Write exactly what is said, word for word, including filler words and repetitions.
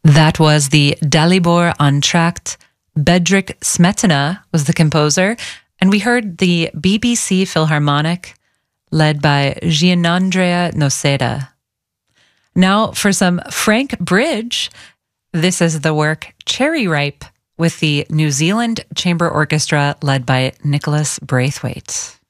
That was the Dalibor Entr'acte. Bedřich Smetana was the composer, and we heard the B B C Philharmonic, led by Gianandrea Noseda. Now for some Frank Bridge. This is the work Cherry Ripe with the New Zealand Chamber Orchestra, led by Nicholas Braithwaite.